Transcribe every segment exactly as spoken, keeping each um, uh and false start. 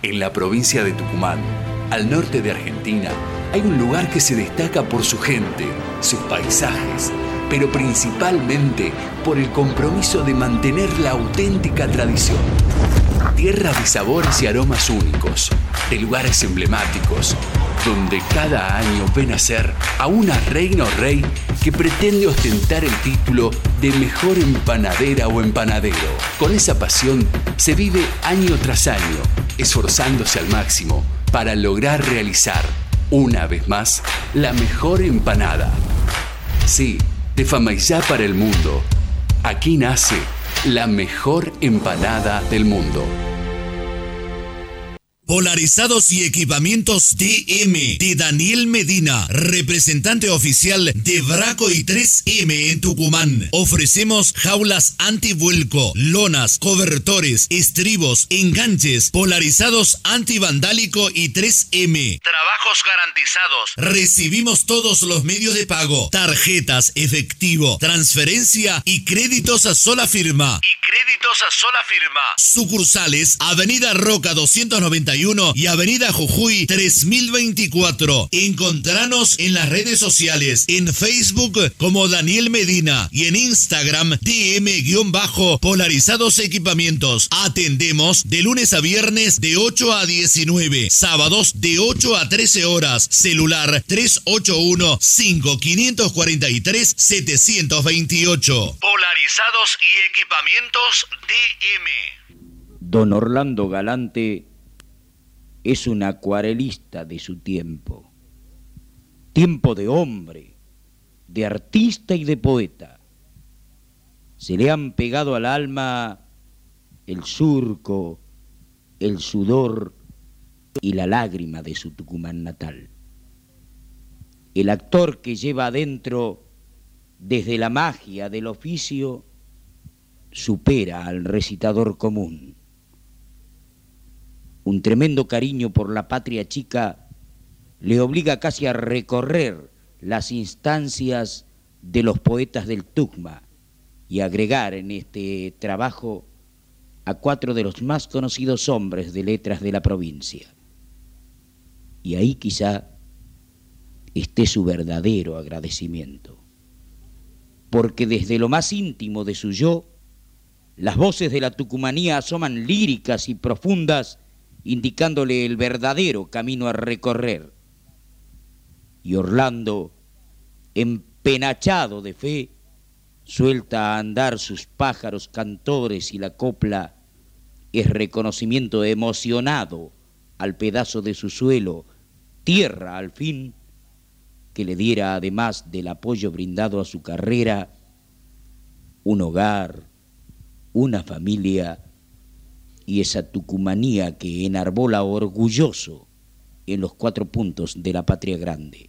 En la provincia de Tucumán, al norte de Argentina, hay un lugar que se destaca por su gente, sus paisajes, pero principalmente por el compromiso de mantener la auténtica tradición. Tierra de sabores y aromas únicos, de lugares emblemáticos, donde cada año ven nacer a una reina o rey que pretende ostentar el título de mejor empanadera o empanadero. Con esa pasión se vive año tras año, esforzándose al máximo para lograr realizar, una vez más, la mejor empanada. Sí, de Famaillá para el mundo. Aquí nace la mejor empanada del mundo. Polarizados y equipamientos D M de Daniel Medina, representante oficial de Braco y tres eme en Tucumán. Ofrecemos jaulas antivuelco, lonas, cobertores, estribos, enganches, polarizados antivandálico y tres eme. Trabajos garantizados. Recibimos todos los medios de pago, tarjetas, efectivo, transferencia y créditos a sola firma. Y créditos a sola firma. Sucursales: Avenida Roca doscientos noventa y uno y Avenida Jujuy tres mil veinticuatro. Encontranos en las redes sociales, en Facebook como Daniel Medina y en Instagram D M-Polarizados Equipamientos. Atendemos de lunes a viernes de ocho a diecinueve, sábados de ocho a trece horas. Celular tres ocho uno, cinco cinco cuatro tres, siete dos ocho. Polarizados y Equipamientos D M. Don Orlando Galante es un acuarelista de su tiempo. Tiempo de hombre, de artista y de poeta. Se le han pegado al alma el surco, el sudor y la lágrima de su Tucumán natal. El actor que lleva adentro, desde la magia del oficio, supera al recitador común. Un tremendo cariño por la patria chica le obliga casi a recorrer las instancias de los poetas del Tucma y agregar en este trabajo a cuatro de los más conocidos hombres de letras de la provincia. Y ahí quizá esté su verdadero agradecimiento, porque desde lo más íntimo de su yo, las voces de la tucumanía asoman líricas y profundas, indicándole el verdadero camino a recorrer. Y Orlando, empenachado de fe, suelta a andar sus pájaros cantores y la copla es reconocimiento emocionado al pedazo de su suelo, tierra al fin, que le diera, además del apoyo brindado a su carrera, un hogar, una familia y esa tucumanía que enarbola orgulloso en los cuatro puntos de la patria grande.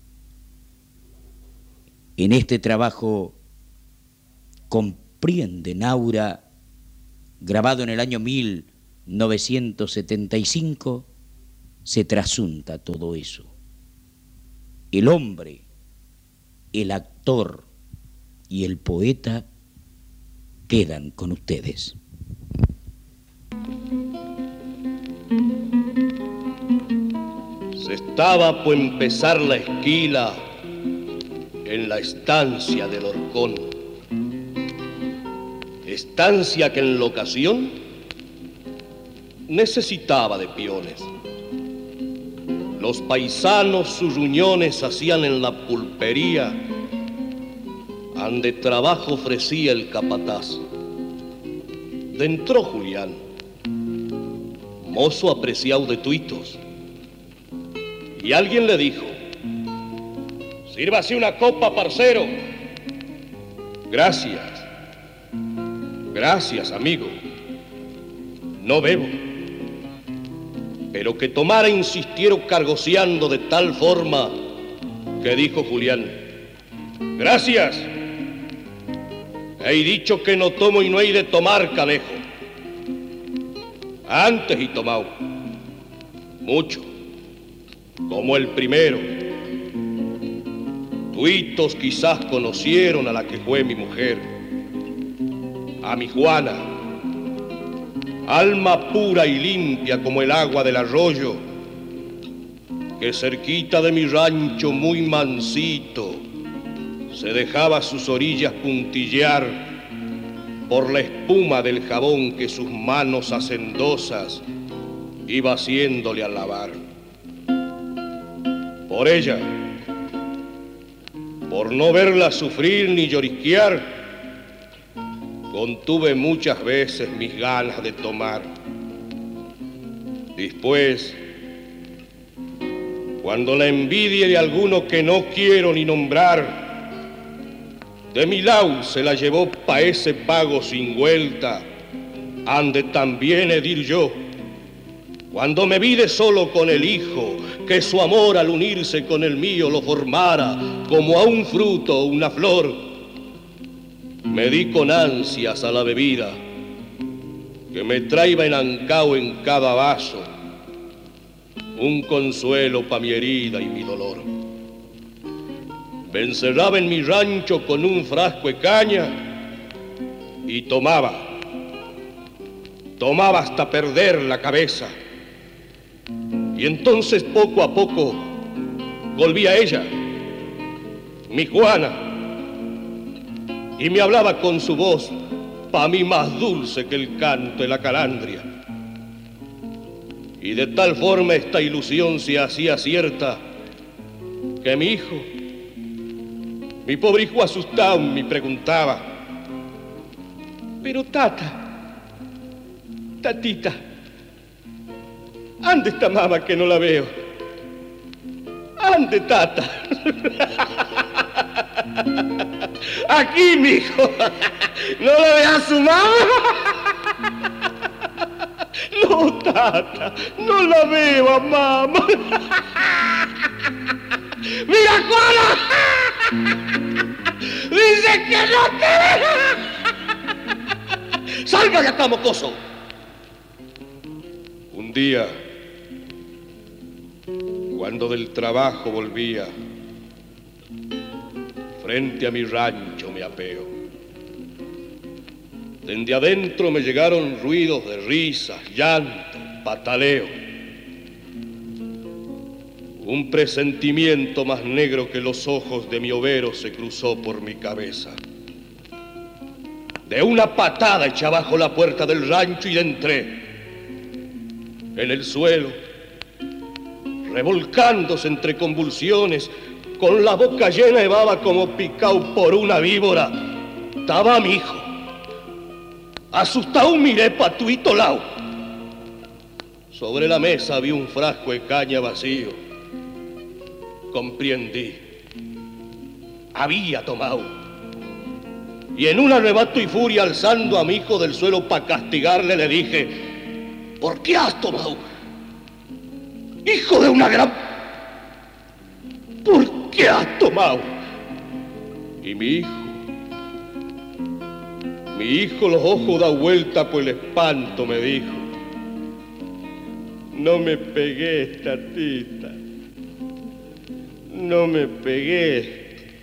En este trabajo Comprende Naura, grabado en el año mil novecientos setenta y cinco, se trasunta todo eso. El hombre, el actor y el poeta quedan con ustedes. Se estaba por empezar la esquila en la estancia del Horcón, estancia que en la ocasión necesitaba de peones. Los paisanos sus reuniones hacían en la pulpería, ande trabajo ofrecía el capataz. Dentro Julián, mozo apreciado de tuitos, y alguien le dijo: sírvase una copa, parcero. Gracias, gracias, amigo. No bebo. Pero que tomara insistieron cargoseando de tal forma que dijo Julián: gracias. He dicho que no tomo y no hay de tomar, canejo. Antes y tomado mucho, como el primero. Tuitos quizás conocieron a la que fue mi mujer, a mi Juana. alma pura y limpia como el agua del arroyo, que cerquita de mi rancho muy mansito se dejaba sus orillas puntillear por la espuma del jabón que sus manos hacendosas iba haciéndole al lavar. Por ella, por no verla sufrir ni llorisquear, contuve muchas veces mis ganas de tomar. Después, cuando la envidia de alguno que no quiero ni nombrar, de mi lau se la llevó pa' ese pago sin vuelta, ande también he dir yo. Cuando me vi de solo con el hijo, que su amor al unirse con el mío lo formara como a un fruto o una flor, me di con ansias a la bebida, que me traiba enancao en cada vaso, un consuelo pa' mi herida y mi dolor. Me encerraba en mi rancho con un frasco de caña y tomaba, tomaba hasta perder la cabeza. Y entonces poco a poco volvía ella, mi Juana, y me hablaba con su voz, pa' mí más dulce que el canto de la calandria. Y de tal forma esta ilusión se hacía cierta que mi hijo, mi pobre hijo asustado, me preguntaba: pero tata, tatita, ¿ande está mamá que no la veo? ¿Ande, tata? Aquí, mijo. ¿No la ve a su mamá? No, tata, no la veo a mamá. ¡Mira, Juana! ¡Dice que no te ve! ¡Salga de acá, mocoso! Un día, cuando del trabajo volvía, frente a mi rancho me apeo. Desde adentro me llegaron ruidos de risas, llanto, pataleo. Un presentimiento más negro que los ojos de mi overo se cruzó por mi cabeza. De una patada eché abajo la puerta del rancho y entré. En el suelo, revolcándose entre convulsiones, con la boca llena de baba como picado por una víbora, estaba mi hijo. Asustado miré pa' tuito lao. Sobre la mesa había un frasco de caña vacío. Comprendí. Había tomado. Y en un arrebato y furia, alzando a mi hijo del suelo pa' castigarle, le dije: ¿por qué has tomado? Hijo de una gran... ¿por qué has tomado? Y mi hijo, mi hijo los ojos da vuelta por el espanto me dijo: no me pegué, tatita, no me pegué.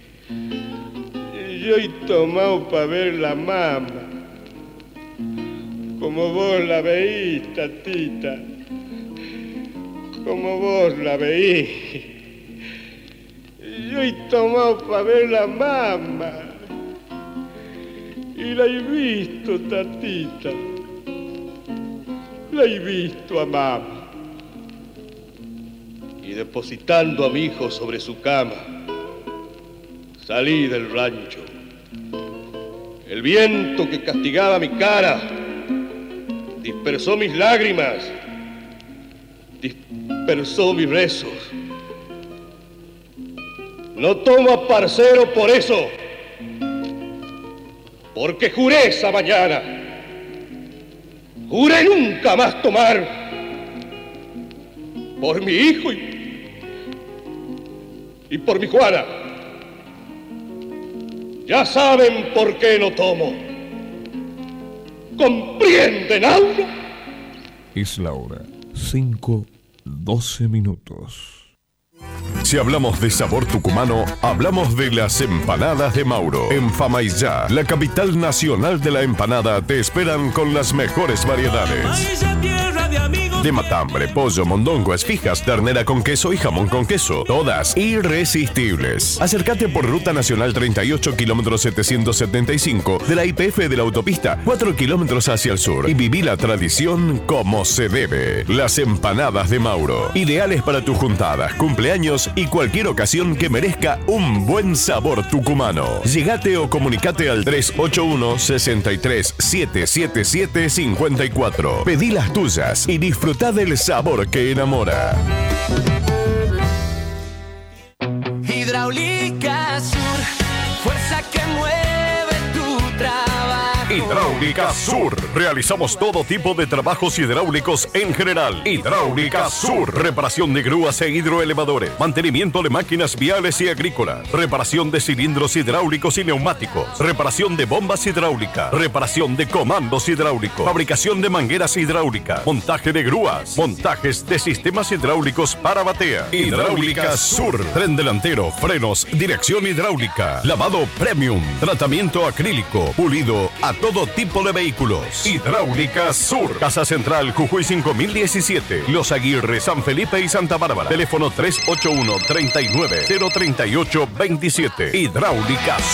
Yo he tomado para ver la mama, como vos la veís, tatita, como vos la veís. Yo he tomado para ver la mama y la he visto, tatita, la he visto a mamá. Y depositando a mi hijo sobre su cama, salí del rancho. El viento que castigaba mi cara dispersó mis lágrimas, dispersó mis rezos. No tomo a parcero por eso, porque juré esa mañana, juré nunca más tomar, por mi hijo y, y por mi Juana. Ya saben por qué no tomo. ¿Comprenden algo? Es la hora, cinco, doce minutos. Si hablamos de sabor tucumano, hablamos de las empanadas de Mauro. En Famaillá, la capital nacional de la empanada, te esperan con las mejores variedades. De matambre, pollo, mondongo, esfijas, ternera con queso y jamón con queso. Todas irresistibles. Acércate por Ruta Nacional treinta y ocho, kilómetro setecientos setenta y cinco, de la Y P F de la autopista, cuatro kilómetros hacia el sur. Y viví la tradición como se debe. Las empanadas de Mauro. Ideales para tus juntadas, cumpleaños y cualquier ocasión que merezca un buen sabor tucumano. Llegate o comunicate al tres ocho uno, seis tres, siete siete siete, cinco cuatro. Pedí las tuyas y disfruta del sabor que enamora. Hidráulica Sur, fuerza que mueve tu trabajo. Hidráulica Sur. Realizamos todo tipo de trabajos hidráulicos en general. Hidráulica Sur. Reparación de grúas e hidroelevadores. Mantenimiento de máquinas viales y agrícolas. Reparación de cilindros hidráulicos y neumáticos. Reparación de bombas hidráulicas. Reparación de comandos hidráulicos. Fabricación de mangueras hidráulicas. Montaje de grúas. Montajes de sistemas hidráulicos para batea. Hidráulica Sur. Tren delantero, frenos, dirección hidráulica. Lavado premium. Tratamiento acrílico. Pulido a todo tipo de vehículos. Hidráulica Sur. Casa Central Jujuy cinco mil diecisiete. Los Aguirre, San Felipe y Santa Bárbara. Teléfono tres ocho uno, treinta y nueve, cero treinta y ocho, veintisiete. Hidráulica